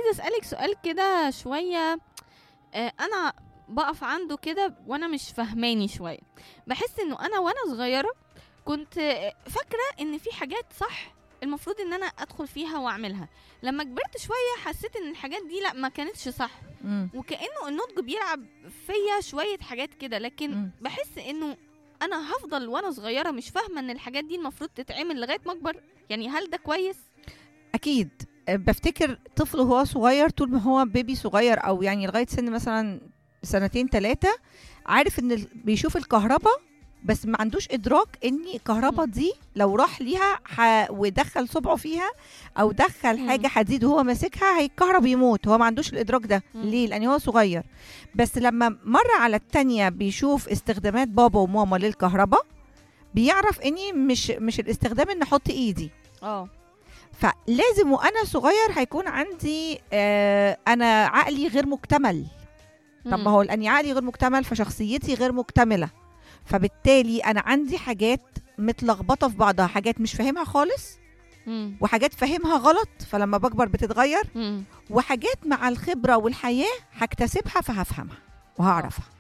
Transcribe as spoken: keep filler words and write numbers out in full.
عايزه اسالك سؤال كده شويه، آه، انا بقف عنده كده وانا مش فهماني شويه. بحس انه انا وانا صغيره كنت آه، فاكره ان في حاجات صح المفروض ان انا ادخل فيها واعملها. لما كبرت شويه حسيت ان الحاجات دي لا ما كانتش صح، مم. وكانه النضج بيلعب فيا شويه حاجات كده. لكن مم. بحس انه انا هفضل وانا صغيره مش فاهمه ان الحاجات دي المفروض تتعمل لغايه ما اكبر. يعني هل ده كويس؟ اكيد. أه، بفتكر طفل وهو صغير، طول ما هو بيبي صغير او يعني لغايه سن مثلا سنتين ثلاثه، عارف ان ال- بيشوف الكهرباء، بس ما عندوش ادراك ان الكهرباء مم. دي لو راح ليها ح... ودخل صبعه فيها او دخل مم. حاجه حديد وهو ماسكها هيتكهرب يموت. هو ما عندوش الادراك ده. مم. ليه؟ لان هو صغير. بس لما مره على التانية بيشوف استخدامات بابا وماما للكهرباء، بيعرف اني مش مش الاستخدام ان احط ايدي. اه. فلازم وانا صغير هيكون عندي آه انا عقلي غير مكتمل. طب ما هو لاني عقلي غير مكتمل فشخصيتي غير مكتمله، فبالتالي انا عندي حاجات متلخبطه في بعضها، حاجات مش فاهمها خالص مم. وحاجات فاهمها غلط فلما بكبر بتتغير، مم. وحاجات مع الخبره والحياه هكتسبها فهفهمها اه. وهعرفها.